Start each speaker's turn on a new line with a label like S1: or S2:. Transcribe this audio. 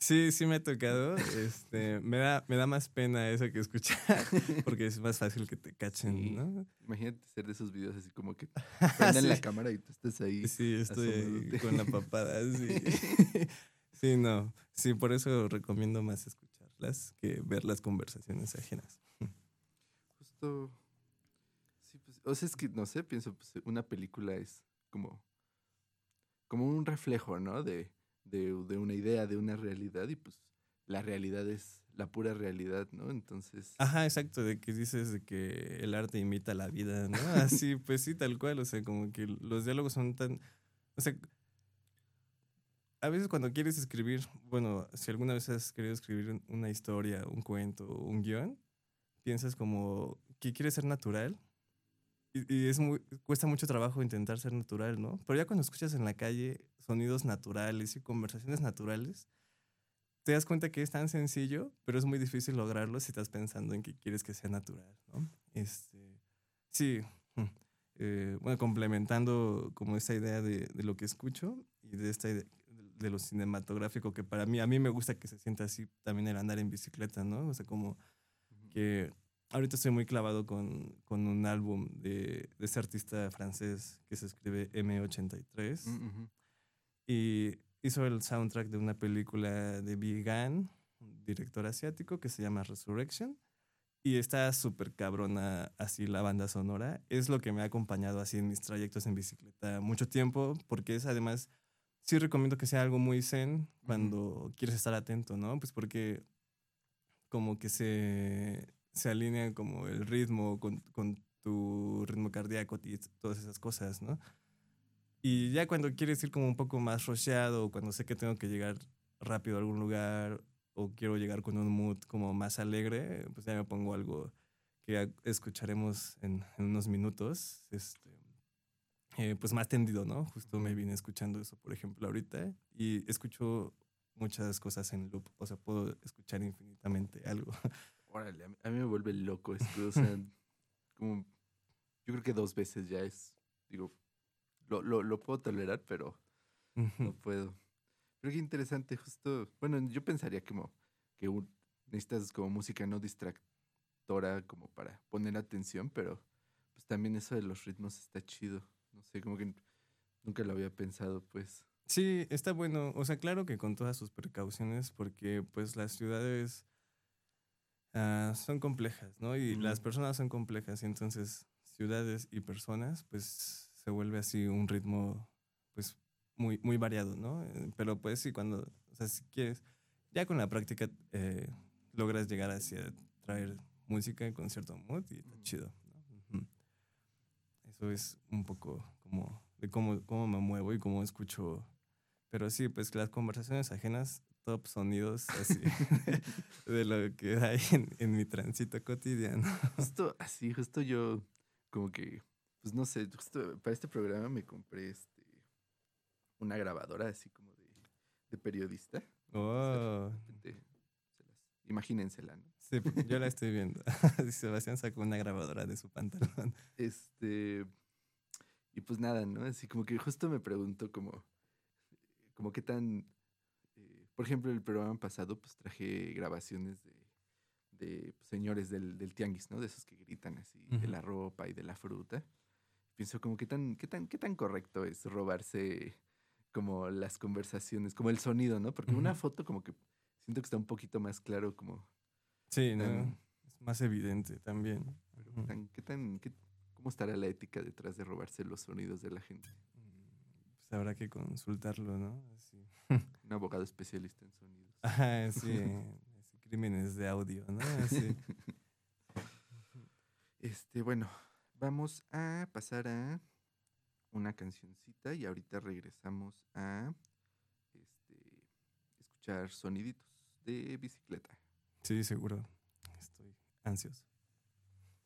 S1: Sí, sí me ha tocado. Me da más pena eso que escuchar, porque es más fácil que te cachen,
S2: Sí.
S1: ¿no?
S2: Imagínate ser de esos videos así como que prenden la
S1: Sí,
S2: cámara y tú estás ahí
S1: sí, estoy ahí
S2: asomándote.
S1: con la papada, sí. Sí, no. Sí, por eso recomiendo más escucharlas que ver las conversaciones ajenas.
S2: Justo, sí, pues, o sea, es que, no sé, pienso, pues una película es como, como un reflejo, ¿no? De una idea, de una realidad y pues la realidad es la pura realidad, ¿no? Entonces,
S1: Ajá, exacto, de que dices de que el arte imita la vida, ¿no? Así, pues sí, tal cual, o sea, como que los diálogos son tan, o sea, a veces cuando quieres escribir, bueno, si alguna vez has querido escribir una historia, un cuento, un guión, piensas como que quieres ser natural y es muy, cuesta mucho trabajo intentar ser natural, ¿no? Pero ya cuando escuchas en la calle sonidos naturales y conversaciones naturales, te das cuenta que es tan sencillo, pero es muy difícil lograrlo si estás pensando en que quieres que sea natural, ¿no? Sí, mm, bueno, complementando como esta idea de lo que escucho y de esta idea de lo cinematográfico que para mí, a mí me gusta que se sienta así también el andar en bicicleta, ¿no? O sea, como
S2: ujú,
S1: que ahorita estoy muy clavado con un álbum de ese artista francés que se escribe M83
S2: ujú,
S1: y hizo el soundtrack de una película de Vegan, un director asiático que se llama Resurrection. Y está súper cabrona así la banda sonora. Es lo que me ha acompañado así en mis trayectos en bicicleta mucho tiempo, porque es además, sí recomiendo que sea algo muy zen
S2: ujú.
S1: cuando quieres estar atento, ¿no? Pues porque como que se alinea como el ritmo con tu ritmo cardíaco y todas esas cosas, ¿no? Y ya cuando quieres ir como un poco más rusheado, o cuando sé que tengo que llegar rápido a algún lugar, o quiero llegar con un mood como más alegre, pues ya me pongo algo que escucharemos en unos minutos, pues más tendido, ¿no? Justo me
S2: Ujú.
S1: vine escuchando eso, por ejemplo, ahorita, y escucho muchas cosas en loop, o sea, puedo escuchar infinitamente algo.
S2: Órale, a mí me vuelve loco esto, o sea, como yo creo que dos veces ya es, digo, lo puedo tolerar, pero
S1: Ujú.
S2: no puedo. Pero qué interesante, justo, bueno, yo pensaría como que necesitas como música no distractora como para poner atención, pero pues también eso de los ritmos está chido. No sé, como que nunca lo había pensado, pues.
S1: Sí, está bueno, o sea, claro que con todas sus precauciones, porque pues las ciudades son complejas, ¿no? Y
S2: Ujú,
S1: las personas son complejas, y entonces ciudades y personas, pues se vuelve así un ritmo, pues muy, muy variado, ¿no? Pero pues sí, cuando, o sea, si quieres, ya con la práctica logras llegar hacia traer música con cierto mood y está
S2: ujú.
S1: chido, ¿no? Ujú. Eso es un poco como de cómo me muevo y cómo escucho. Pero sí, pues las conversaciones ajenas, top sonidos así de lo que hay en mi tránsito cotidiano.
S2: Justo así, justo yo, como que, pues no sé, justo para este programa me compré una grabadora así como de periodista. Va a ser, de
S1: Oh,
S2: repente, imagínensela, ¿no?
S1: sí, yo la estoy viendo. Sebastián sacó una grabadora de su pantalón.
S2: Este, y pues nada, ¿no? Así como que justo me pregunto como qué tan, por ejemplo, el programa pasado pues traje grabaciones de pues, señores del tianguis, ¿no? De esos que gritan así, de
S1: Ujú,
S2: la ropa y de la fruta. Pienso como qué tan correcto es robarse como las conversaciones, como el sonido, ¿no? Porque
S1: ujú.
S2: una foto como que siento que está un poquito más claro como qué
S1: Sí, ¿no?
S2: tan,
S1: Es más evidente también.
S2: pero
S1: Ujú.
S2: cómo estará la ética detrás de robarse los sonidos de la gente.
S1: Pues habrá que consultarlo, ¿no? Así.
S2: Un abogado especialista en sonidos.
S1: Ajá, sí, así, crímenes de audio, ¿no? Así. Ujú.
S2: Bueno, vamos a pasar a una cancioncita y ahorita regresamos a este, escuchar soniditos de bicicleta.
S1: Sí, seguro. Estoy ansioso.